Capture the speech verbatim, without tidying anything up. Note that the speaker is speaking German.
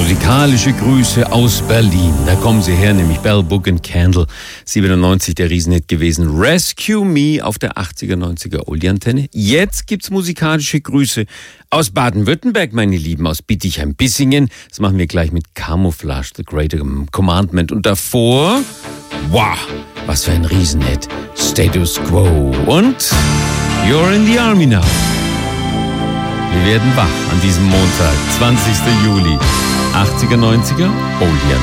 Musikalische Grüße aus Berlin. Da kommen sie her, nämlich Bell, Book and Candle. siebenundneunzig der Riesenhit gewesen. Rescue Me auf der achtziger, neunziger Oldie-Antenne. Jetzt gibt's musikalische Grüße aus Baden-Württemberg, meine Lieben, aus Bietigheim-Bissingen. Das machen wir gleich mit Camouflage, The Great Commandment. Und davor, wow, was für ein Riesenhit. Status Quo und You're in the Army Now. Wir werden wach an diesem Montag, zwanzigster Juli. achtziger, neunziger, Oldie